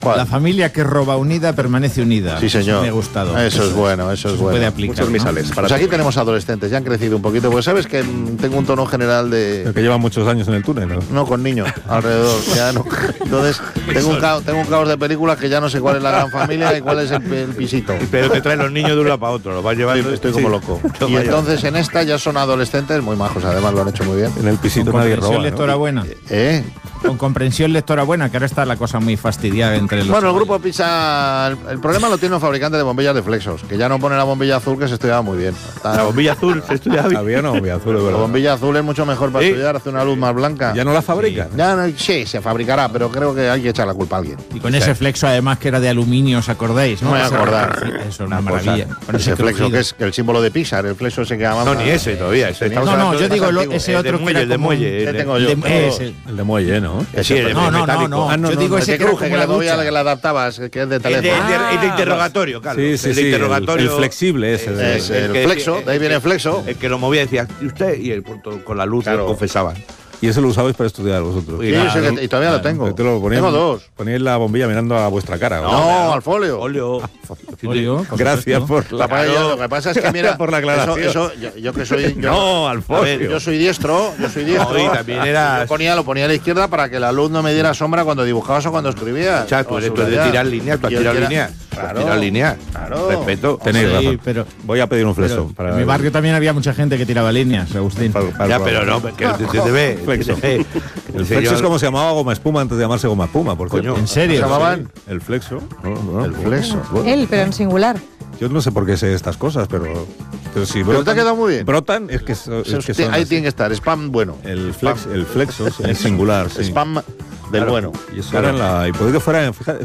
¿Cuál? La familia que roba unida permanece unida. Sí, señor. Me ha gustado. Eso es bueno, eso es bueno. Puede aplicar, Muchos misales. ¿no? Pues aquí tenemos adolescentes, ya han crecido un poquito, pues sabes que tengo un tono general El de... que lleva muchos años en el túnel, ¿no? No, con niños alrededor, ya no. Entonces, tengo un caos de películas que ya no sé cuál es la gran familia y cuál es el pisito. Pero te traen los niños de un lado para otro, los vas llevando. Estoy como loco. Y entonces en esta ya son adolescentes muy majos, además lo han hecho muy bien. En el pisito nadie roba, ¿no? Lectora buena. Con comprensión lectora buena, que ahora está la cosa muy fastidiada entre los... Bueno, el grupo Pisa, el problema lo tiene un fabricante de bombillas de Flexos, que ya no pone la bombilla azul, que se estudiaba muy bien. La bombilla azul se estudiaba bien. Había una bombilla azul, es La verdad. bombilla azul es mucho mejor para estudiar, hace una luz más blanca. ¿Ya no la fabrican? Ya no, sí, se fabricará, pero creo que hay que echar la culpa a alguien. Y con ese flexo, además, que era de aluminio, ¿os acordáis? No me voy a acordar. Eso es una maravilla. Con Ese flexo, crujido. que es el símbolo de Pixar, el flexo ese que llamamos. No, ni ese todavía. Ese No, estamos No, hablando yo de digo más antiguo. ese otro que era el de como- muelle. ¿Qué tengo yo? El de muelle, ¿no? Sí, el de No, metálico. yo digo El ese que que era cruje, como que la le movía, ducha. que le adaptabas, que es de El de, teléfono. el de interrogatorio, Carlos. Sí, sí, el de sí, interrogatorio. el flexible ese. Es el que- flexo, de ahí viene el flexo. El que lo movía decía, ¿y usted? Y el punto con la luz Claro. confesaban. Y eso lo usabais para estudiar vosotros. Sí, Sí, claro, ese que- y todavía lo tengo. Te lo poníais- Tengo dos. Poníais la bombilla mirando a vuestra cara. ¿no? No, al folio. Óleo. Folio, por Gracias supuesto. por la Lo que pasa es que mira, por la aclaración. yo que soy No, al a ver, folio. yo soy diestro. No, y también eras- Lo ponía a la izquierda para que la luz no me diera sombra cuando dibujabas o cuando escribías. Chato, O esto es de subrayar. tirar líneas, tú has Y el tirado que era- líneas. Claro, Tirar líneas. claro. Respeto. Tenéis Sí, razón. pero- Voy a pedir un flexo. Pero en mi barrio también había mucha gente que tiraba líneas, Agustín. Ya, pero no, que te ve. Flexo. El flexo es como se llamaba goma espuma antes de llamarse goma espuma, por Coño. cierto. ¿En serio? ¿Se llamaban? El flexo. El flexo. Él, pero en singular. Yo no sé por qué sé estas cosas, pero si Pero brotan, te ha quedado muy bien. brotan, es que son Ahí así. tiene que estar, spam bueno. El flexo es singular, sí. Spam del bueno. Y eso era en la. Y puede que fuera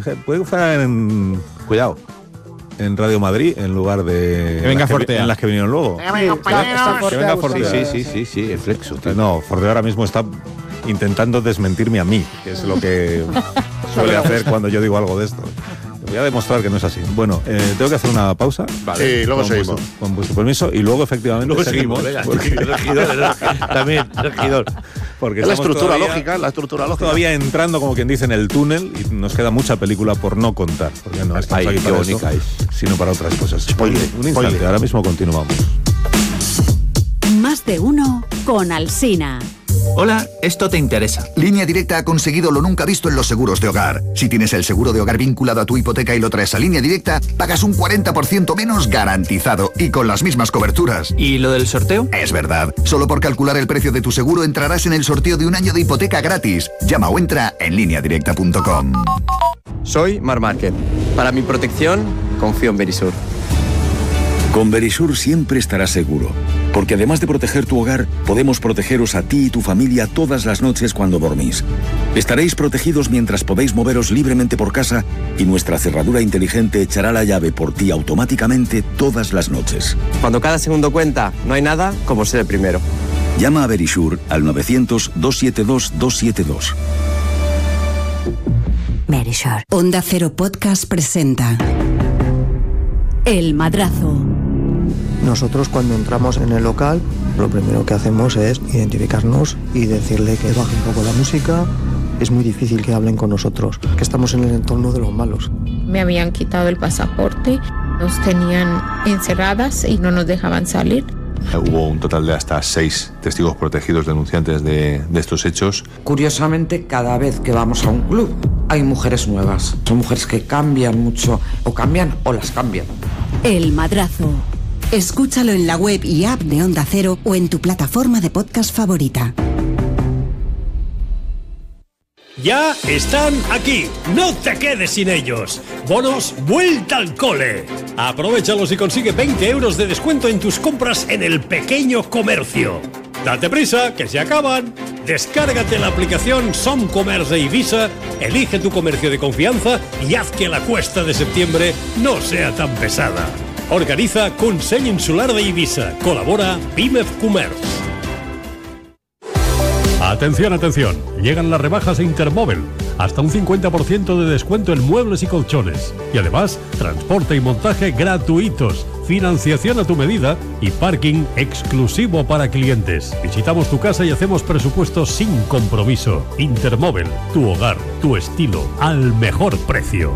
en. Cuidado. En Radio Madrid, en lugar de. Que venga las Fortea. en las que vinieron luego. Está Que venga Fortea. Sí, el flexo. tío. No, Fortea ahora mismo está intentando desmentirme a mí, que es lo que suele hacer cuando yo digo algo de esto. Voy a demostrar que no es así. Bueno, tengo que hacer una pausa. Sí, luego seguimos. Con vuestro permiso. Y luego, efectivamente, Luego seguimos. Venga, regidor. También, regidor. Porque Es la estamos estructura todavía- lógica, la estructura lógica. Todavía entrando, como quien dice, en el túnel y nos queda mucha película por no contar. Porque no estamos Ay, aquí qué para eso, bonita es. sino para otras cosas. Spoiler, Un instante, spoiler. ahora mismo continuamos. Más de uno con Alsina. Hola, esto te interesa. Línea Directa ha conseguido lo nunca visto en los seguros de hogar. Si tienes el seguro de hogar vinculado a tu hipoteca y lo traes a Línea Directa, pagas un 40% menos garantizado y con las mismas coberturas. ¿Y lo del sorteo? Es verdad. Solo por calcular el precio de tu seguro entrarás en el sorteo de un año de hipoteca gratis. Llama o entra en lineadirecta.com. Soy Mar Márquez. Para mi protección, confío en Verisur. Con Verisur siempre estarás seguro, porque además de proteger tu hogar, podemos protegeros a ti y tu familia todas las noches cuando dormís. Estaréis protegidos mientras podéis moveros libremente por casa y nuestra cerradura inteligente echará la llave por ti automáticamente todas las noches. Cuando cada segundo cuenta, no hay nada como ser el primero. Llama a Verisur al 900-272-272. Verisure. Onda Cero Podcast presenta El Madrazo. Nosotros cuando entramos en el local, lo primero que hacemos es identificarnos y decirle que baje un poco la música. Es muy difícil que hablen con nosotros, que estamos en el entorno de los malos. Me habían quitado el pasaporte, nos tenían encerradas y no nos dejaban salir. Hubo un total de hasta 6 testigos protegidos denunciantes de estos hechos. Curiosamente, cada vez que vamos a un club hay mujeres nuevas. Son mujeres que cambian mucho, o cambian o las cambian. El Madrazo. Escúchalo en la web y app de Onda Cero o en tu plataforma de podcast favorita. Ya están aquí, no te quedes sin ellos. Bonos Vuelta al Cole. Aprovéchalos y consigue 20 euros de descuento en tus compras en el pequeño comercio. Date prisa, que se acaban. Descárgate la aplicación Somcomerç de Ibiza, elige tu comercio de confianza y haz que la cuesta de septiembre no sea tan pesada. Organiza Consell Insular de Ibiza. Colabora Pimef Comerç. Atención, atención. Llegan las rebajas de Intermóvil. Hasta un 50% de descuento en muebles y colchones. Y además, transporte y montaje gratuitos. financiación a tu medida y parking exclusivo para clientes. Visitamos tu casa y hacemos presupuestos sin compromiso. Intermóvil, tu hogar, tu estilo, al mejor precio.